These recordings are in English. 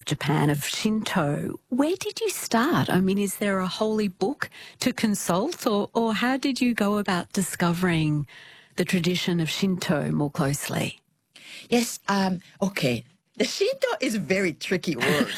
Japan, of Shinto. Where did you start? I mean, is there a holy book to consult, or how did you go about discovering the tradition of Shinto more closely? Yes, okay. The Shinto is a very tricky word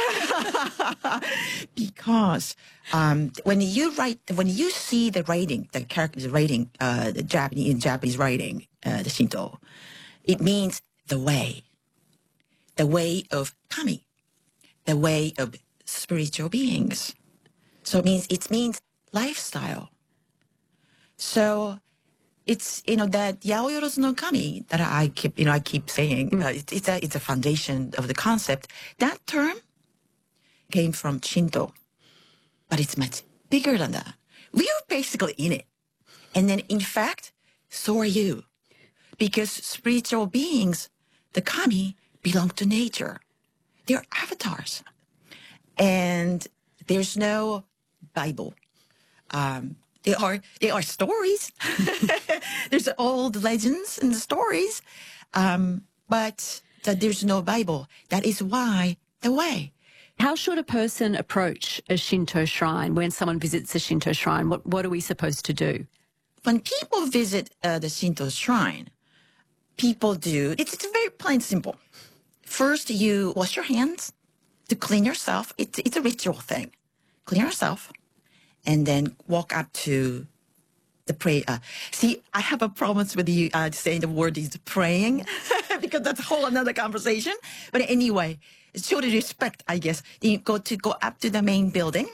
because when you see the writing, the character's writing, the Japanese writing, the Shinto, it means the way of kami, the way of spiritual beings. So it means lifestyle. So it's that Yaoyorozu no Kami that I keep saying. It's a foundation of the concept. That term came from Shinto, but it's much bigger than that. We are basically in it, and then in fact, so are you, because spiritual beings, the Kami, belong to nature. They're avatars, and there's no Bible. They are stories. There's old legends and stories, but there's no Bible. That is why the way. How should a person approach a Shinto shrine when someone visits a Shinto shrine? What are we supposed to do? When people visit the Shinto shrine, people do. It's very plain simple. First, you wash your hands to clean yourself. It's a ritual thing. Clean yourself. And then walk up to the pray. See, I have a problem with you saying the word is praying because that's a whole another conversation. But anyway, show the respect, I guess. You go up to the main building,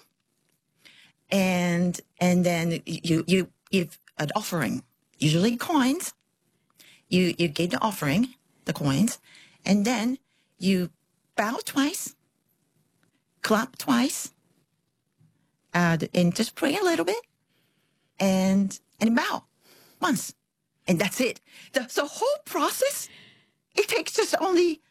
and then you give an offering, usually coins. You give the offering, the coins, and then you bow twice, clap twice. And just pray a little bit, and bow once, and that's it. The whole process, it takes just only,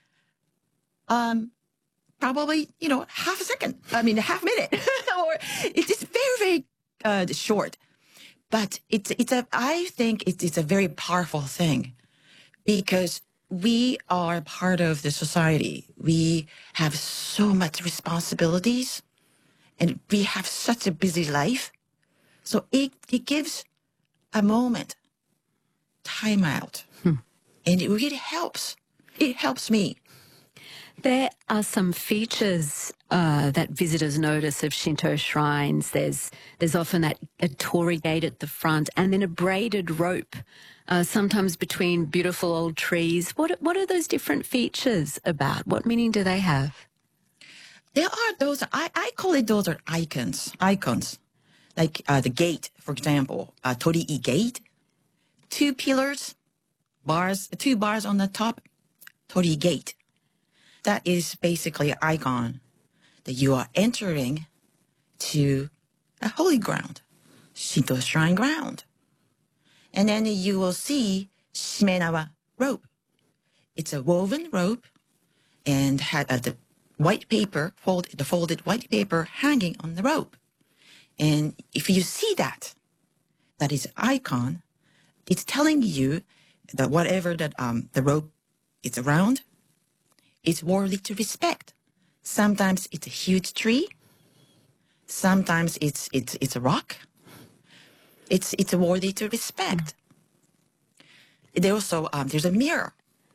probably half a second. I mean, a half minute, or it's very very short. But I think it's a very powerful thing, because we are part of the society. We have so much responsibilities. And we have such a busy life. So it gives a moment, time out. And it really helps. It helps me. There are some features that visitors notice of Shinto shrines. There's often a torii gate at the front, and then a braided rope, sometimes between beautiful old trees. What are those different features about? What meaning do they have? There are those, I call it, those are icons. Like the gate, for example, torii gate, two pillars, two bars on the top, torii gate. That is basically an icon that you are entering to a holy ground, Shinto shrine ground. And then you will see shimenawa rope. It's a woven rope and had the white paper, the folded white paper hanging on the rope. And if you see that is an icon. It's telling you that whatever that the rope is around, it's worthy to respect. Sometimes it's a huge tree. Sometimes it's a rock. It's worthy to respect. There also there's a mirror.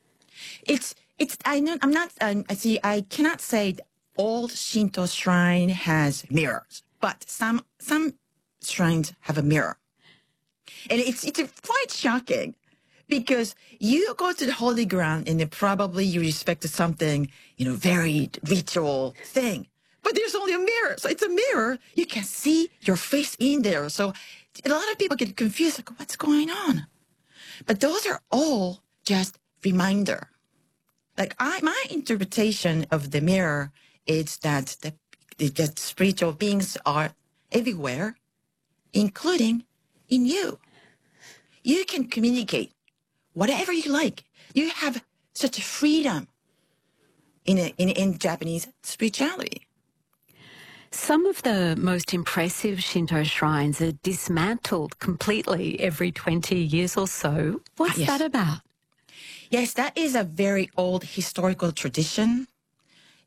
I cannot say all Shinto shrine has mirrors, but some shrines have a mirror. And it's quite shocking, because you go to the holy ground and probably you respect something, very ritual thing. But there's only a mirror. So it's a mirror. You can see your face in there. So a lot of people get confused, like, what's going on? But those are all just reminder. Like my interpretation of the mirror is that that spiritual beings are everywhere, including in you. You can communicate whatever you like. You have such a freedom in Japanese spirituality. Some of the most impressive Shinto shrines are dismantled completely every 20 years or so. What's that about? Yes, that is a very old historical tradition.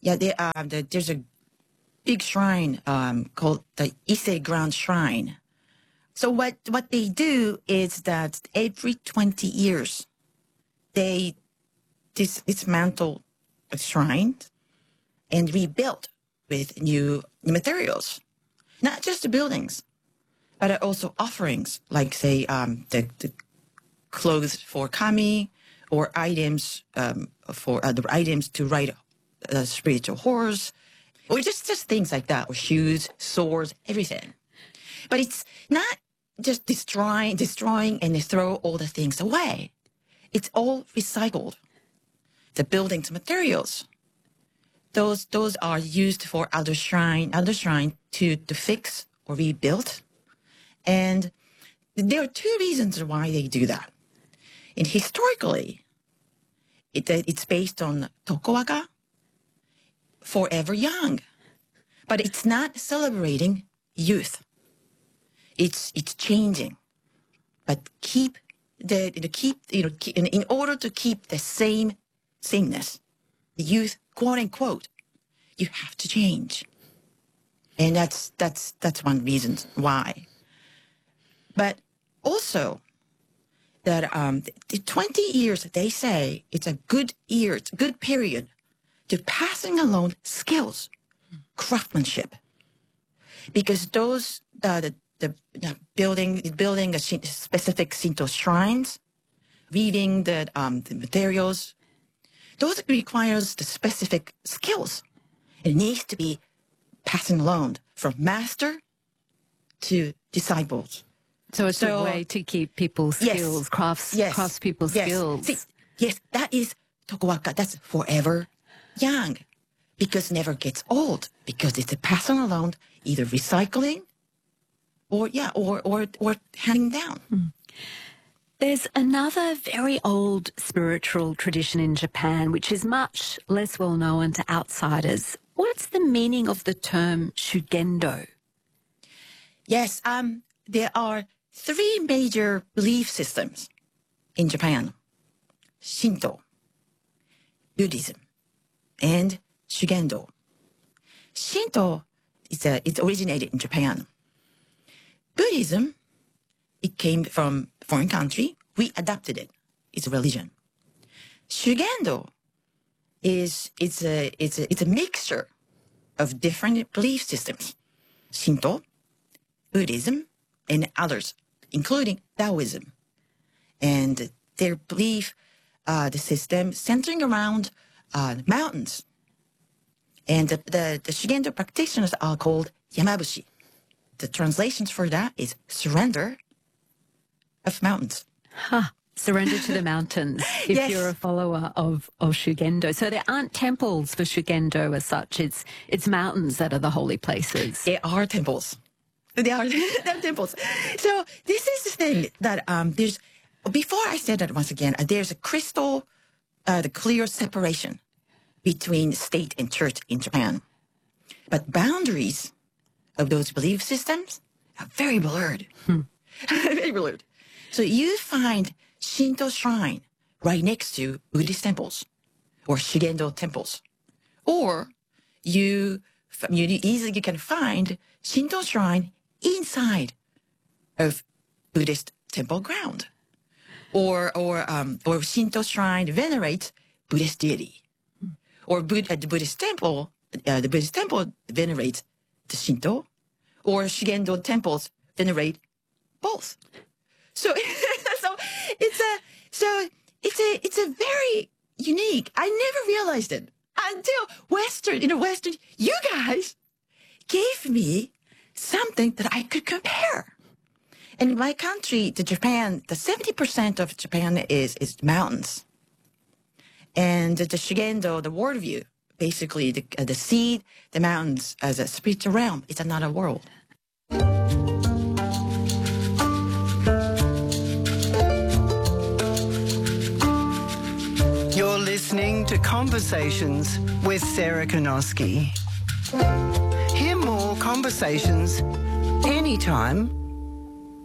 Yeah, there's a big shrine called the Ise Grand Shrine. So what they do is that every 20 years, they dismantle a shrine and rebuild with new materials. Not just the buildings, but also offerings, like, say, the clothes for kami, or items for the items to ride a spiritual horse, or just things like that, or shoes, swords, everything. But it's not just destroying and they throw all the things away. It's all recycled. The building's materials, those are used for other shrine to fix or rebuild. And there are two reasons why they do that. And historically, it's based on Tokuwaka, forever young. But it's not celebrating youth. It's changing. But in order to keep the sameness, the youth, quote unquote, you have to change. And that's one reason why. But also that the 20 years, they say, it's a good period to passing along skills, craftsmanship, because those building a specific Shinto shrines, reading the materials, those requires the specific skills. It needs to be passing along from master to disciples. So it's a way to keep people's skills, crafts people's skills. Yes, that is Tokuwaka. That's forever young, because it never gets old, because it's a passing along, either recycling or handing down. Mm. There's another very old spiritual tradition in Japan, which is much less well known to outsiders. What's the meaning of the term shugendo? Yes, there are 3 major belief systems in Japan: Shinto, Buddhism, and Shugendo. Shinto, it's originated in Japan. Buddhism, it came from foreign country. We adopted it. It's a religion. Shugendo it's a mixture of different belief systems: Shinto, Buddhism, and others, including Taoism. And their belief, the system centering around mountains. And the Shugendo practitioners are called Yamabushi. The translations for that is surrender of mountains. Surrender to the mountains if you're a follower of Shugendo. So there aren't temples for Shugendo as such. It's mountains that are the holy places. They are temples. They're temples. So this is the thing that there's, before I said that once again, there's a the clear separation between state and church in Japan. But boundaries of those belief systems are very blurred. Very blurred. So you find Shinto shrine right next to Buddhist temples or Shugendo temples. Or you easily can find Shinto shrine inside of Buddhist temple ground. Or Shinto shrine venerates Buddhist deity. Or the Buddhist temple venerates the Shinto, or Shugendo temples venerate both. So it's a very unique. I never realized it until Western, you guys gave me something that I could compare. And in my country, Japan, the 70% of Japan is mountains. And the Shugendo, the worldview, basically the seed, the mountains as a spiritual realm, it's another world. You're listening to Conversations with Sarah Konoski. Hear more conversations anytime